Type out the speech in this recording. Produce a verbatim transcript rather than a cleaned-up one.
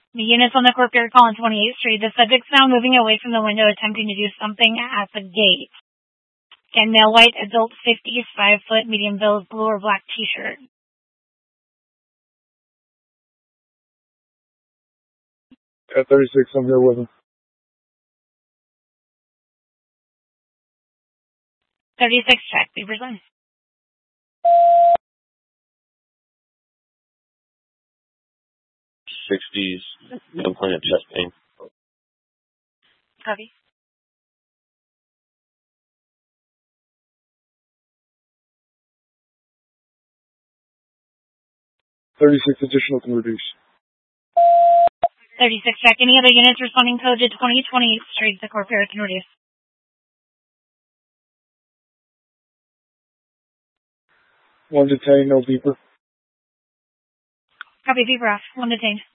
The units on the Courtyard call on twenty-eighth Street. The subject's now moving away from the window, attempting to do something at the gate. Again, male white, adult fifties, five foot, medium build, blue or black t-shirt. At thirty-six, I'm here with him. thirty-six, check. Papers on. sixties, complaint of chest pain. Copy. thirty-six additional can reduce. thirty-six, check. Any other units responding code to twenty twenty-eighth Street, the Courtyard can reduce. One detained, no beeper. Copy, beeper off. One detained.